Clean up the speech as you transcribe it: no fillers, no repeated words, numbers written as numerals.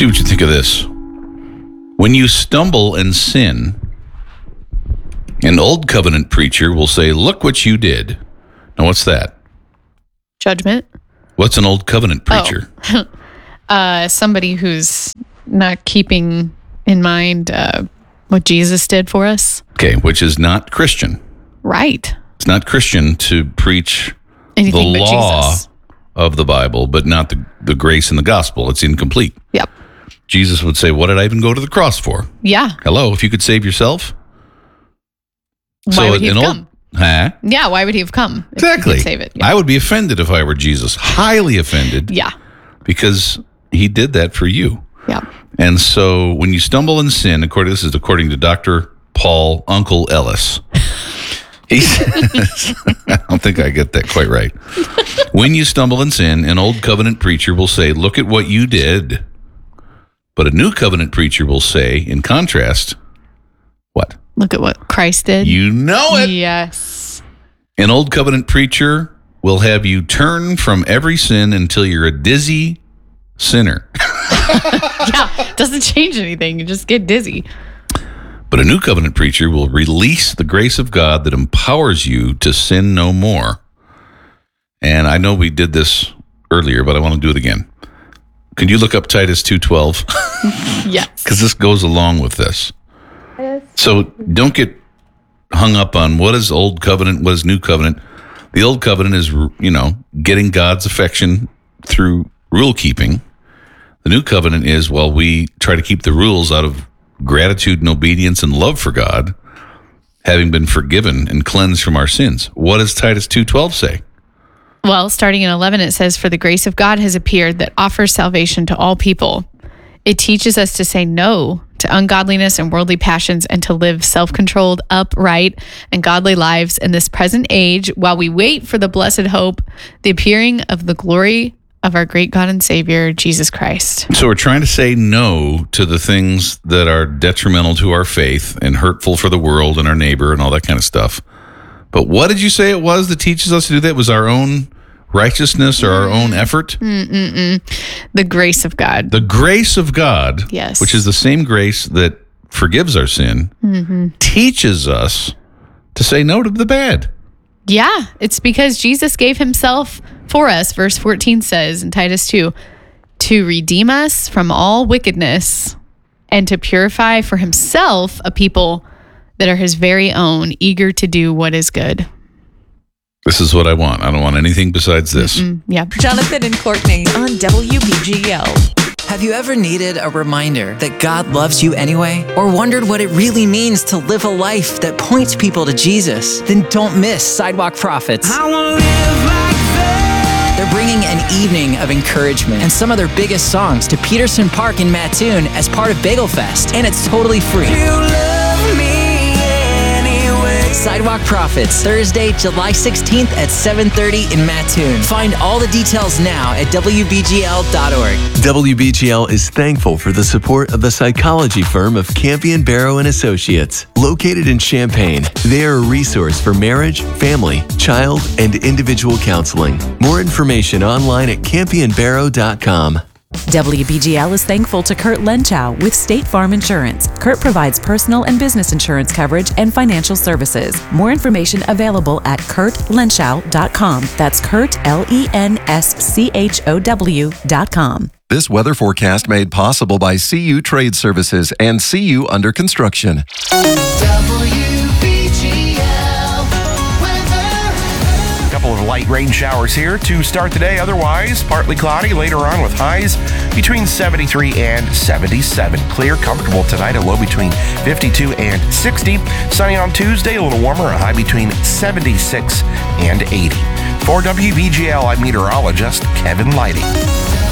See what you think of this. When you stumble and sin, an old covenant preacher will say, look what you did. Now, what's that? Judgment. What's an old covenant preacher? Somebody who's not keeping in mind what Jesus did for us. Okay, which is not Christian. Right. It's not Christian to preach Anything the but law Jesus. of the Bible, but not the grace in the gospel. It's incomplete. Yep. Jesus would say, what did I even go to the cross for? Yeah. Hello, if you could save yourself. Why would he have come? Huh? Yeah, why would he have come? If Exactly. he could save it. Yeah. I would be offended if I were Jesus. Highly offended. Yeah. Because he did that for you. Yeah. And so when you stumble in sin, this is according to Dr. Paul Uncle Ellis. He says, I don't think I get that quite right. When you stumble in sin, an old covenant preacher will say, look at what you did. But a new covenant preacher will say, in contrast, what? Look at what Christ did. You know it. Yes. An old covenant preacher will have you turn from every sin until you're a dizzy sinner. Yeah. It doesn't change anything. You just get dizzy. But a new covenant preacher will release the grace of God that empowers you to sin no more. And I know we did this earlier, but I want to do it again. Could you look up Titus 2:12? Yes. Because this goes along with this. Yes. So don't get hung up on what is old covenant, what is new covenant. The old covenant is, getting God's affection through rule keeping. The new covenant is, we try to keep the rules out of gratitude and obedience and love for God, having been forgiven and cleansed from our sins. What does Titus 2:12 say? Well, starting in 11, it says, for the grace of God has appeared that offers salvation to all people. It teaches us to say no to ungodliness and worldly passions and to live self-controlled, upright, and godly lives in this present age while we wait for the blessed hope, the appearing of the glory of our great God and Savior, Jesus Christ. So we're trying to say no to the things that are detrimental to our faith and hurtful for the world and our neighbor and all that kind of stuff. But what did you say it was that teaches us to do that? It was our own righteousness or our own effort? The grace of God. The grace of God, Yes. which is the same grace that forgives our sin, teaches us to say no to the bad. Yeah, it's because Jesus gave himself for us, verse 14 says in Titus 2, to redeem us from all wickedness and to purify for himself a people that are his very own, eager to do what is good. This is what I want. I don't want anything besides this. Yeah. Jonathan and Courtney on WBGL. Have you ever needed a reminder that God loves you anyway? Or wondered what it really means to live a life that points people to Jesus? Then don't miss Sidewalk Prophets. They're bringing an evening of encouragement and some of their biggest songs to Peterson Park in Mattoon as part of Bagel Fest, and it's totally free. Sidewalk Prophets, Thursday, July 16th at 7:30 in Mattoon. Find all the details now at WBGL.org. WBGL is thankful for the support of the psychology firm of Campion Barrow and Associates, located in Champaign. They are a resource for marriage, family, child, and individual counseling. More information online at campionbarrow.com. WBGL is thankful to Kurt Lenchow with State Farm Insurance. Kurt provides personal and business insurance coverage and financial services. More information available at kurtlenschow.com. That's Kurt, LENSCHOW.com. This weather forecast made possible by CU Trade Services and CU Under Construction. Couple of light rain showers here to start the day. Otherwise, partly cloudy later on with highs between 73 and 77. Clear, comfortable tonight, a low between 52 and 60. Sunny on Tuesday, a little warmer, a high between 76 and 80. For WBGL, I'm meteorologist Kevin Lighty.